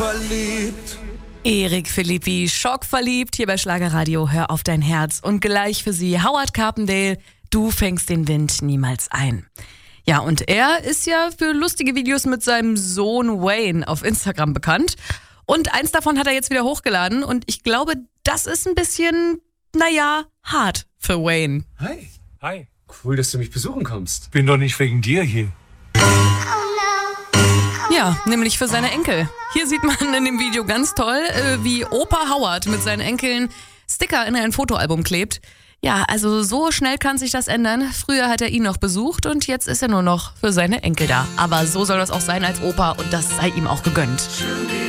Schockverliebt. Erik Philippi, schockverliebt, hier bei Schlagerradio, hör auf dein Herz. Und gleich für Sie Howard Carpendale, du fängst den Wind niemals ein. Ja, und er ist ja für lustige Videos mit seinem Sohn Wayne auf Instagram bekannt. Und eins davon hat er jetzt wieder hochgeladen und ich glaube, das ist ein bisschen, hart für Wayne. Hi. Hi. Cool, dass du mich besuchen kommst. Bin doch nicht wegen dir hier. Ja, nämlich für seine Enkel. Hier sieht man in dem Video ganz toll, wie Opa Howard mit seinen Enkeln Sticker in ein Fotoalbum klebt. Ja, also so schnell kann sich das ändern. Früher hat er ihn noch besucht und jetzt ist er nur noch für seine Enkel da. Aber so soll das auch sein als Opa und das sei ihm auch gegönnt.